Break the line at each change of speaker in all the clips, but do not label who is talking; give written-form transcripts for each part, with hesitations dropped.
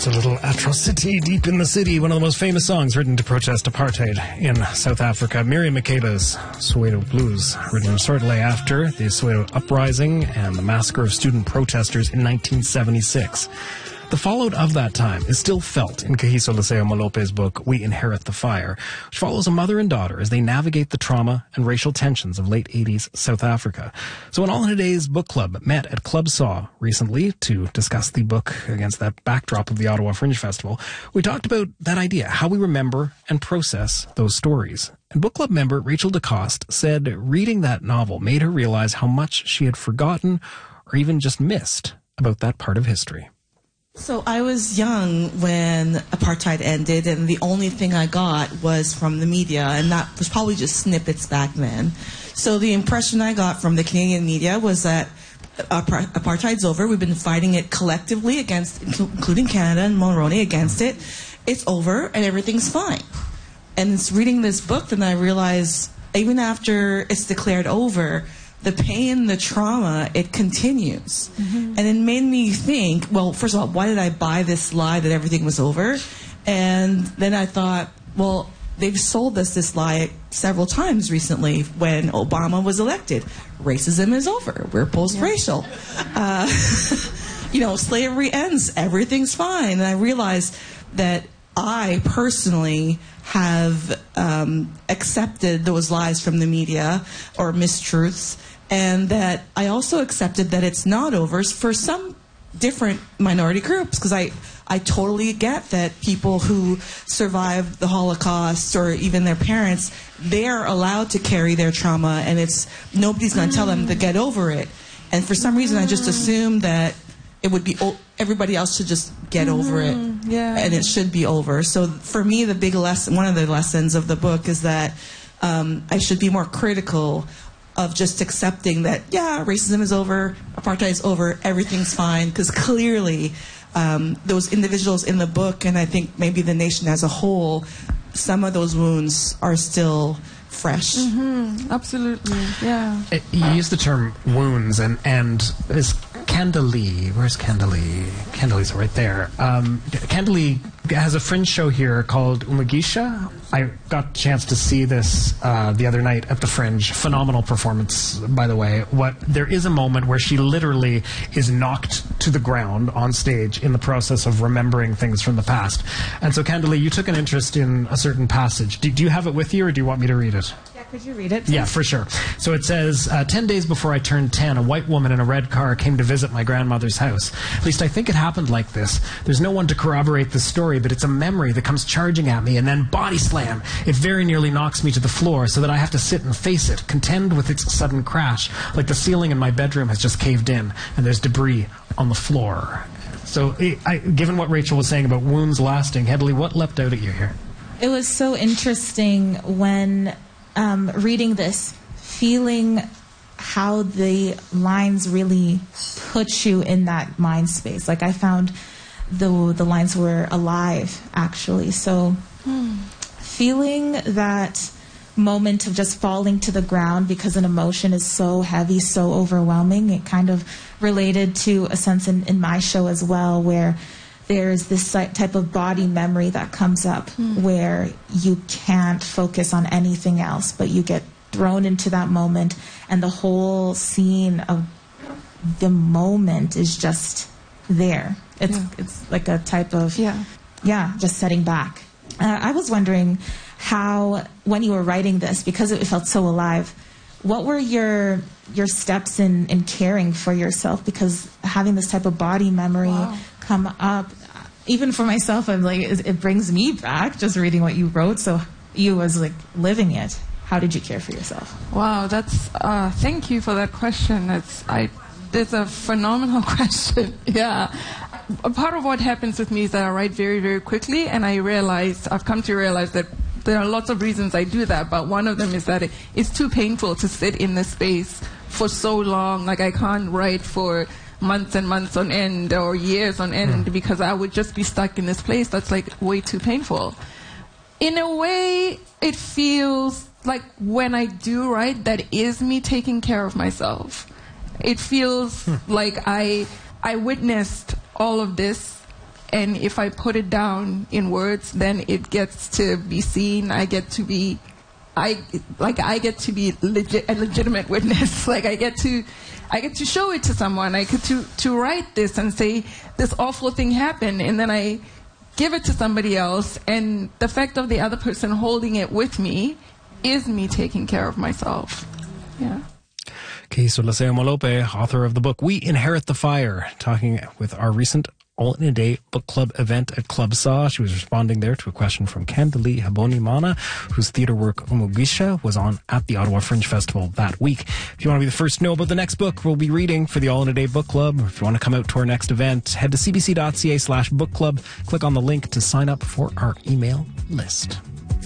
a little Atrocity Deep in the City, one of the most famous songs written to protest apartheid in South Africa. Miriam Makeba's Soweto Blues, written shortly after the Soweto Uprising and the massacre of student protesters in 1976. The fallout of that time is still felt in Kagiso Leseo Molope's book, We Inherit the Fire, which follows a mother and daughter as they navigate the trauma and racial tensions of late 80s South Africa. So when All in a Day's book club met at Club Saw recently to discuss the book against that backdrop of the Ottawa Fringe Festival, we talked about that idea, how we remember and process those stories. And book club member Rachel DeCoste said reading that novel made her realize how much she had forgotten or even just missed about that part of history.
So I was young when apartheid ended, and the only thing I got was from the media, and that was probably just snippets back then. So the impression I got from the Canadian media was that apartheid's over. We've been fighting it collectively against, including Canada and Mulroney, against it. It's over, and everything's fine. And it's reading this book that I realized, even after it's declared over, the pain, the trauma, it continues. Mm-hmm. And it made me think, well, first of all, why did I buy this lie that everything was over? And then I thought, well, they've sold us this lie several times recently when Obama was elected. Racism is over. We're post-racial. Slavery ends. Everything's fine. And I realized that I personally have accepted those lies from the media or mistruths, and that I also accepted that it's not over for some different minority groups, because I totally get that people who survived the Holocaust or even their parents, they're allowed to carry their trauma, and nobody's going to tell them to get over it. And for some reason I just assumed that it would be everybody else should just get over it, and it should be over. So for me, the big lesson, one of the lessons of the book, is that I should be more critical of just accepting that, racism is over, apartheid is over, everything's fine, because clearly those individuals in the book, and I think maybe the nation as a whole, some of those wounds are still fresh.
Mm-hmm. Absolutely, yeah.
You use the term wounds, and is Candalee, where's Candalee? Candalee's right there. Candalee has a fringe show here called Umagisha. I got a chance to see this the other night at the Fringe. Phenomenal performance, by the way. There is a moment where she literally is knocked to the ground on stage in the process of remembering things from the past. And so, Candalee, you took an interest in a certain passage. Do you have it with you, or do you want me to read it?
Yeah, could you read it, please?
Yeah, for sure. So it says, 10 days before I turned 10, a white woman in a red car came to visit my grandmother's house. At least I think it happened like this. There's no one to corroborate the story, but it's a memory that comes charging at me, and then body slam. It very nearly knocks me to the floor so that I have to sit and face it, contend with its sudden crash, like the ceiling in my bedroom has just caved in, and there's debris on the floor. So, given what Rachel was saying about wounds lasting, Hedley, what leapt out at you here?
It was so interesting when reading this, feeling how the lines really put you in that mind space. Like, I found the lines were alive, actually. So feeling that moment of just falling to the ground because an emotion is so heavy, so overwhelming, it kind of related to a sense in my show as well, where there's this type of body memory that comes up where you can't focus on anything else, but you get thrown into that moment, and the whole scene of the moment is just there. It's like a type of, just setting back. I was wondering how, when you were writing this, because it felt so alive, what were your steps in caring for yourself? Because having this type of body memory come up, even for myself, I'm like, it brings me back just reading what you wrote. So you was like living it. How did you care for yourself?
Wow, that's thank you for that question. It's a phenomenal question. Yeah. A part of what happens with me is that I write very, very quickly, and I've come to realize that there are lots of reasons I do that, but one of them is that it's too painful to sit in this space for so long. Like, I can't write for months and months on end or years on end because I would just be stuck in this place that's like way too painful. In a way, it feels like when I do write, that is me taking care of myself. It feels like I witnessed all of this And if I put it down in words, then it gets to be seen. I get to be a legitimate witness. Like I get to show it to someone. I get to write this and say this awful thing happened, and then I give it to somebody else, and the fact of the other person holding it with me is me taking care of myself. Yeah.
Okay, so Lasea Molope, author of the book We Inherit the Fire, talking with our recent All-in-a-Day book club event at Club Saw. She was responding there to a question from Candalee Habonimana, whose theatre work Umugisha was on at the Ottawa Fringe Festival that week. If you want to be the first to know about the next book we'll be reading for the All-in-a-Day book club, or if you want to come out to our next event, head to cbc.ca/book club, click on the link to sign up for our email list.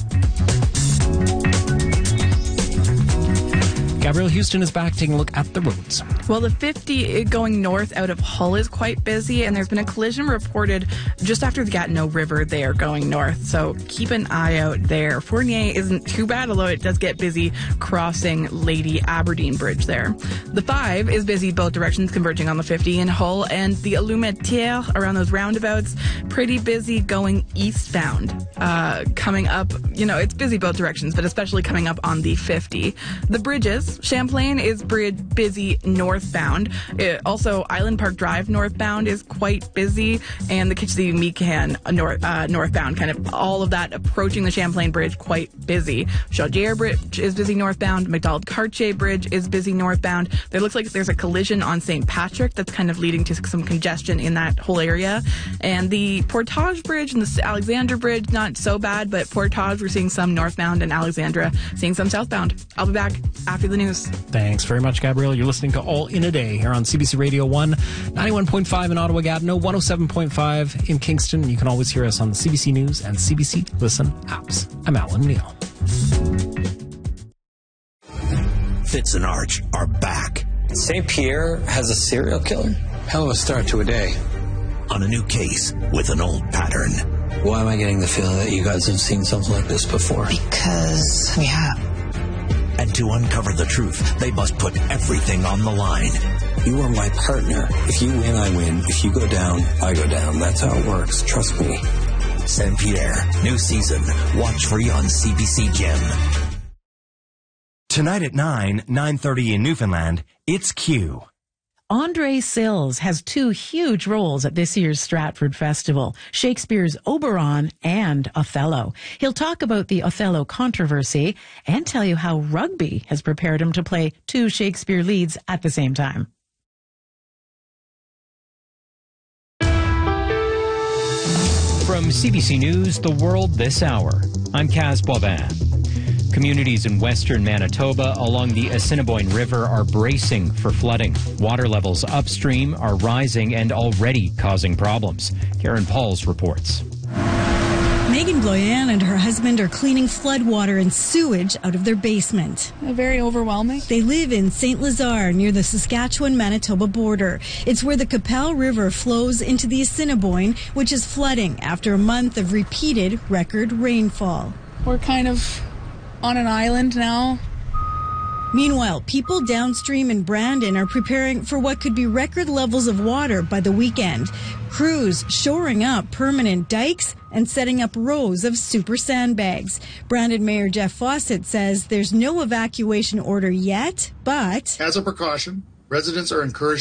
Gabrielle Houston is back taking a look at the roads.
Well, the 50 going north out of Hull is quite busy, and there's been a collision reported just after the Gatineau River there going north, so keep an eye out there. Fournier isn't too bad, although it does get busy crossing Lady Aberdeen Bridge there. The 5 is busy both directions converging on the 50 in Hull, and the Allumetière around those roundabouts, pretty busy going eastbound. Coming up, it's busy both directions, but especially coming up on the 50. The bridges, Champlain is busy northbound. Also, Island Park Drive northbound is quite busy, and the Kitchissippi-Meekan northbound, kind of all of that approaching the Champlain Bridge, quite busy. Chaudière Bridge is busy northbound. McDonald-Cartier Bridge is busy northbound. There looks like there's a collision on St. Patrick that's kind of leading to some congestion in that whole area. And the Portage Bridge and the Alexandra Bridge, not so bad, but Portage, we're seeing some northbound, and Alexandra seeing some southbound. I'll be back after the news.
Thanks very much, Gabrielle. You're listening to All in a Day here on CBC Radio 1, 91.5 in Ottawa, Gatineau, 107.5 in Kingston. You can always hear us on the CBC News and CBC Listen apps. I'm Alan Neal.
Fitz and Arch are back.
St. Pierre has a serial killer?
Hell of a start to a day.
On a new case with an old pattern.
Why am I getting the feeling that you guys have seen something like this before?
Because we have.
And to uncover the truth, they must put everything on the line.
You are my partner. If you win, I win. If you go down, I go down. That's how it works. Trust me.
St. Pierre, new season. Watch free on CBC Gem.
Tonight at 9:30 in Newfoundland, it's Q.
Andre Sills has 2 huge roles at this year's Stratford Festival, Shakespeare's Oberon and Othello. He'll talk about the Othello controversy and tell you how rugby has prepared him to play 2 Shakespeare leads at the same time.
From CBC News, The World This Hour, I'm Kaz Boivin. Communities in western Manitoba along the Assiniboine River are bracing for flooding. Water levels upstream are rising and already causing problems. Karen Pauls reports.
Megan Bloyan and her husband are cleaning floodwater and sewage out of their basement.
Very overwhelming.
They live in St. Lazare near the Saskatchewan-Manitoba border. It's where the Qu'Appelle River flows into the Assiniboine, which is flooding after a month of repeated record rainfall.
We're kind of on an island now.
Meanwhile, people downstream in Brandon are preparing for what could be record levels of water by the weekend. Crews shoring up permanent dikes and setting up rows of super sandbags. Brandon Mayor Jeff Fawcett says there's no evacuation order yet, but
as a precaution, residents are encouraged